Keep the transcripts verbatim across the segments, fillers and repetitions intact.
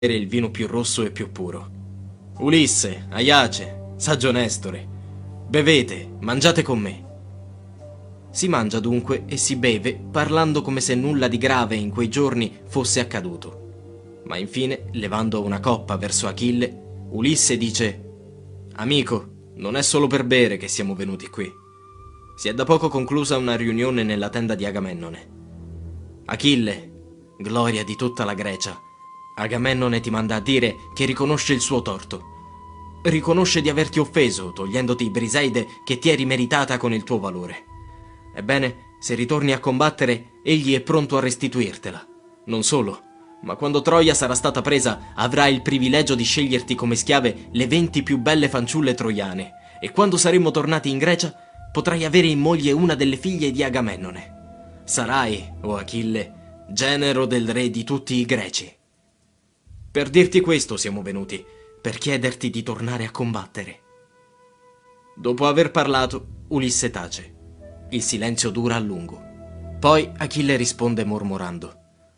il vino più rosso e più puro. Ulisse, Aiace, saggio Nestore, bevete, mangiate con me. Si mangia dunque e si beve, parlando come se nulla di grave in quei giorni fosse accaduto. Ma infine, levando una coppa verso Achille, Ulisse dice: «Amico, non è solo per bere che siamo venuti qui. Si è da poco conclusa una riunione nella tenda di Agamennone. Achille, gloria di tutta la Grecia, Agamennone ti manda a dire che riconosce il suo torto. Riconosce di averti offeso, togliendoti Briseide che ti eri meritata con il tuo valore. Ebbene, se ritorni a combattere, egli è pronto a restituirtela. Non solo, ma quando Troia sarà stata presa, avrai il privilegio di sceglierti come schiave le venti più belle fanciulle troiane, e quando saremo tornati in Grecia, potrai avere in moglie una delle figlie di Agamennone. Sarai, o Achille, genero del re di tutti i greci. Per dirti questo siamo venuti, per chiederti di tornare a combattere». Dopo aver parlato, Ulisse tace. Il silenzio dura a lungo. Poi Achille risponde mormorando: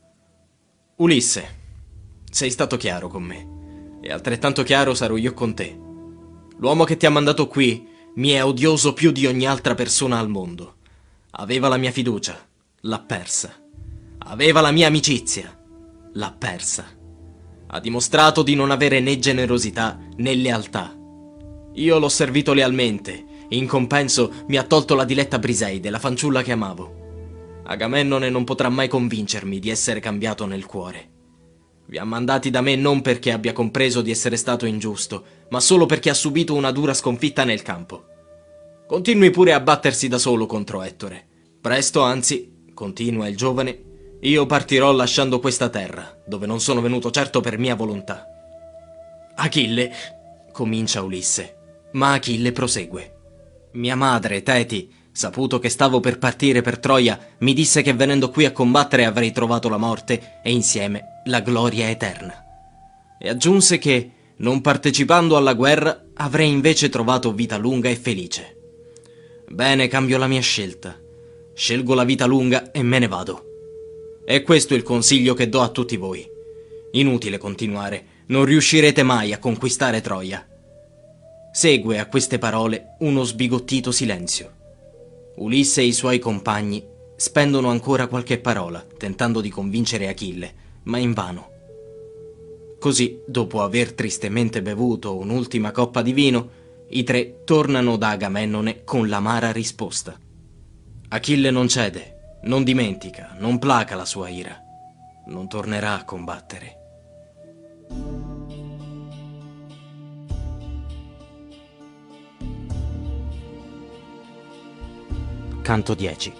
«Ulisse, sei stato chiaro con me, e altrettanto chiaro sarò io con te. L'uomo che ti ha mandato qui mi è odioso più di ogni altra persona al mondo. Aveva la mia fiducia, l'ha persa. Aveva la mia amicizia, l'ha persa. Ha dimostrato di non avere né generosità né lealtà. Io l'ho servito lealmente e in compenso mi ha tolto la diletta Briseide, la fanciulla che amavo. Agamennone non potrà mai convincermi di essere cambiato nel cuore. Vi ha mandati da me non perché abbia compreso di essere stato ingiusto, ma solo perché ha subito una dura sconfitta nel campo. Continui pure a battersi da solo contro Ettore. Presto, anzi, continua il giovane, io partirò lasciando questa terra, dove non sono venuto certo per mia volontà». «Achille», comincia Ulisse, ma Achille prosegue: «Mia madre, Teti, saputo che stavo per partire per Troia, mi disse che venendo qui a combattere avrei trovato la morte e insieme la gloria eterna. E aggiunse che, non partecipando alla guerra, avrei invece trovato vita lunga e felice. Bene, cambio la mia scelta. Scelgo la vita lunga e me ne vado. E questo è il consiglio che do a tutti voi. Inutile continuare, non riuscirete mai a conquistare Troia». Segue a queste parole uno sbigottito silenzio. Ulisse e i suoi compagni spendono ancora qualche parola, tentando di convincere Achille, ma invano. Così, dopo aver tristemente bevuto un'ultima coppa di vino, i tre tornano da Agamennone con l'amara risposta. Achille non cede, non dimentica, non placa la sua ira. Non tornerà a combattere. Canto dieci.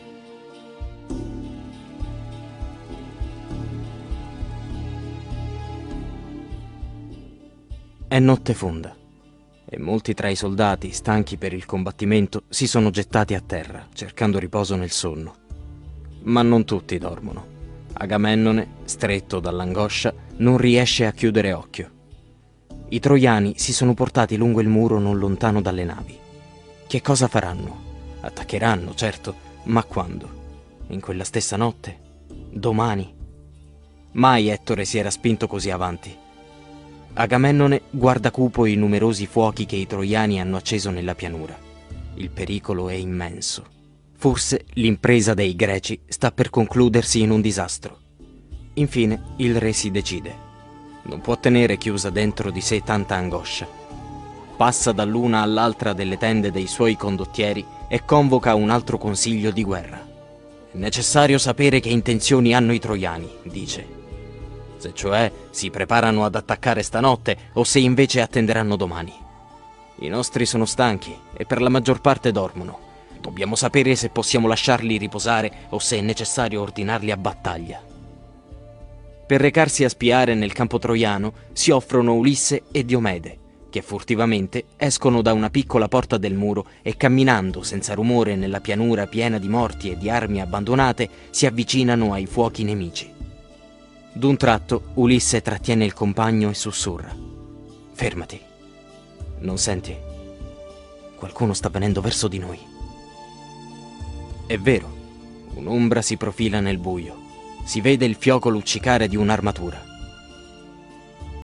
È notte fonda e molti tra i soldati, stanchi per il combattimento, si sono gettati a terra, cercando riposo nel sonno. Ma non tutti dormono. Agamennone, stretto dall'angoscia, non riesce a chiudere occhio. I troiani si sono portati lungo il muro non lontano dalle navi. Che cosa faranno? Attaccheranno, certo, ma quando? In quella stessa notte? Domani? Mai Ettore si era spinto così avanti. Agamennone guarda cupo i numerosi fuochi che i troiani hanno acceso nella pianura. Il pericolo è immenso. Forse l'impresa dei greci sta per concludersi in un disastro. Infine il re si decide. Non può tenere chiusa dentro di sé tanta angoscia. Passa dall'una all'altra delle tende dei suoi condottieri e convoca un altro consiglio di guerra. «È necessario sapere che intenzioni hanno i troiani», dice. «Se cioè si preparano ad attaccare stanotte o se invece attenderanno domani. I nostri sono stanchi e per la maggior parte dormono. Dobbiamo sapere se possiamo lasciarli riposare o se è necessario ordinarli a battaglia». Per recarsi a spiare nel campo troiano si offrono Ulisse e Diomede, che furtivamente escono da una piccola porta del muro e camminando senza rumore nella pianura piena di morti e di armi abbandonate si avvicinano ai fuochi nemici. D'un tratto Ulisse trattiene il compagno e sussurra: «Fermati. Non senti? Qualcuno sta venendo verso di noi». È vero, un'ombra si profila nel buio. Si vede il fioco luccicare di un'armatura.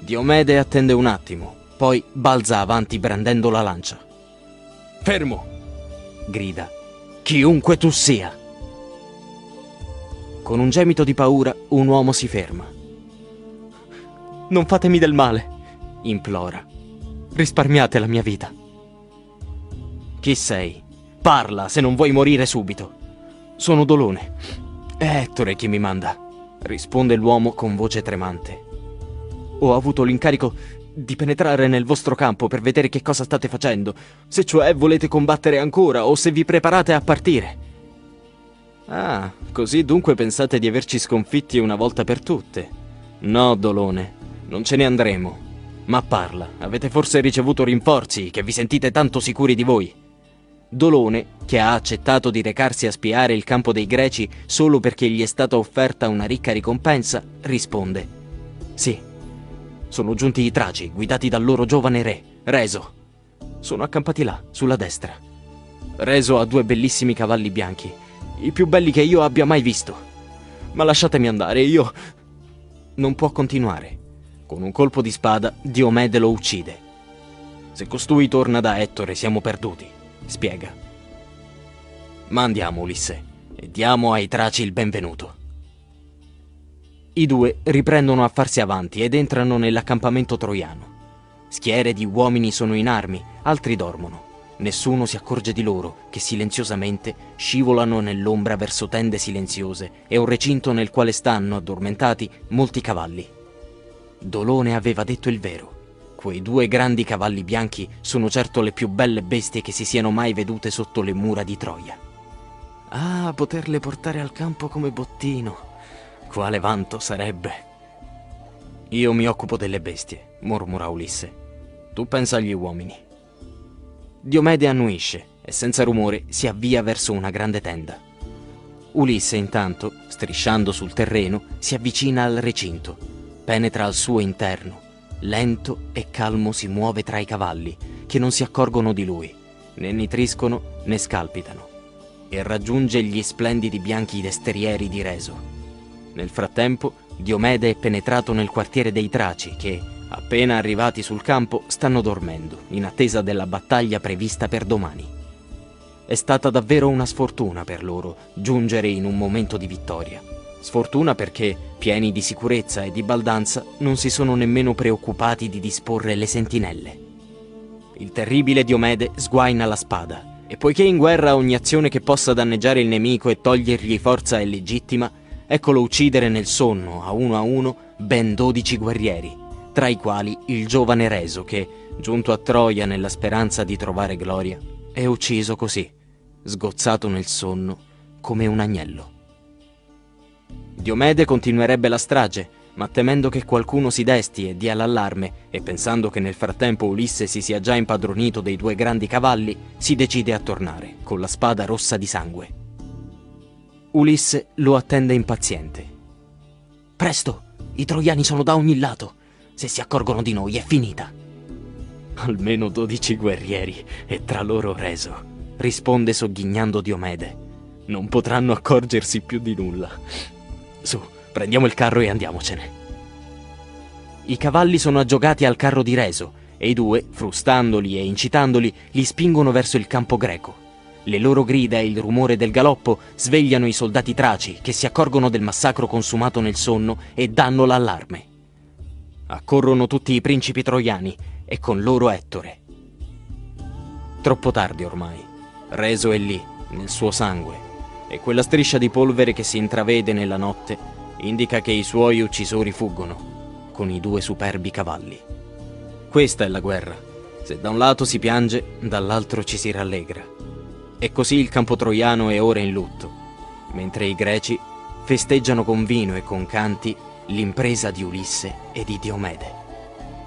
Diomede attende un attimo, poi balza avanti brandendo la lancia. «Fermo!» grida. «Chiunque tu sia!» Con un gemito di paura, un uomo si ferma. «Non fatemi del male!» implora. «Risparmiate la mia vita!» «Chi sei? Parla, se non vuoi morire subito!» «Sono Dolone. È Ettore che mi manda», risponde l'uomo con voce tremante. «Ho avuto l'incarico di penetrare nel vostro campo per vedere che cosa state facendo, se cioè volete combattere ancora o se vi preparate a partire». «Ah, così dunque pensate di averci sconfitti una volta per tutte?» «No, Dolone, non ce ne andremo. Ma parla, avete forse ricevuto rinforzi, che vi sentite tanto sicuri di voi?» Dolone, che ha accettato di recarsi a spiare il campo dei Greci solo perché gli è stata offerta una ricca ricompensa, risponde: «Sì, sono giunti i Traci, guidati dal loro giovane re, Reso. Sono accampati là, sulla destra. Reso ha due bellissimi cavalli bianchi, i più belli che io abbia mai visto. Ma lasciatemi andare, io...» Non può continuare. Con un colpo di spada, Diomede lo uccide. «Se costui torna da Ettore, siamo perduti», spiega. «Ma andiamo, Ulisse, e diamo ai Traci il benvenuto». I due riprendono a farsi avanti ed entrano nell'accampamento troiano. Schiere di uomini sono in armi, altri dormono. Nessuno si accorge di loro, che silenziosamente scivolano nell'ombra verso tende silenziose e un recinto nel quale stanno, addormentati, molti cavalli. Dolone aveva detto il vero. Quei due grandi cavalli bianchi sono certo le più belle bestie che si siano mai vedute sotto le mura di Troia. Ah, poterle portare al campo come bottino. Quale vanto sarebbe! «Io mi occupo delle bestie», mormora Ulisse. «Tu pensa agli uomini». Diomede annuisce e senza rumore si avvia verso una grande tenda. Ulisse intanto, strisciando sul terreno, si avvicina al recinto, penetra al suo interno. Lento e calmo si muove tra i cavalli, che non si accorgono di lui, né nitriscono né scalpitano, e raggiunge gli splendidi bianchi destrieri di Reso. Nel frattempo, Diomede è penetrato nel quartiere dei Traci che, appena arrivati sul campo, stanno dormendo, in attesa della battaglia prevista per domani. È stata davvero una sfortuna per loro giungere in un momento di vittoria. Sfortuna perché, pieni di sicurezza e di baldanza, non si sono nemmeno preoccupati di disporre le sentinelle. Il terribile Diomede sguaina la spada, e poiché in guerra ogni azione che possa danneggiare il nemico e togliergli forza è legittima, eccolo uccidere nel sonno, a uno a uno, ben dodici guerrieri, tra i quali il giovane Reso che, giunto a Troia nella speranza di trovare gloria, è ucciso così, sgozzato nel sonno, come un agnello. Diomede continuerebbe la strage, ma temendo che qualcuno si desti e dia l'allarme, e pensando che nel frattempo Ulisse si sia già impadronito dei due grandi cavalli, si decide a tornare, con la spada rossa di sangue. Ulisse lo attende impaziente. «Presto! I troiani sono da ogni lato! Se si accorgono di noi è finita!» «Almeno dodici guerrieri, e tra loro Reso», risponde sogghignando Diomede. «Non potranno accorgersi più di nulla. Su, prendiamo il carro e andiamocene». I cavalli sono aggiogati al carro di Reso e i due, frustandoli e incitandoli, li spingono verso il campo greco. Le loro grida e il rumore del galoppo svegliano i soldati traci che si accorgono del massacro consumato nel sonno e danno l'allarme. Accorrono tutti i principi troiani e con loro Ettore. Troppo tardi ormai. Reso è lì, nel suo sangue, e quella striscia di polvere che si intravede nella notte indica che i suoi uccisori fuggono, con i due superbi cavalli. Questa è la guerra. Se da un lato si piange, dall'altro ci si rallegra. E così il campo troiano è ora in lutto, mentre i greci festeggiano con vino e con canti l'impresa di Ulisse e di Diomede.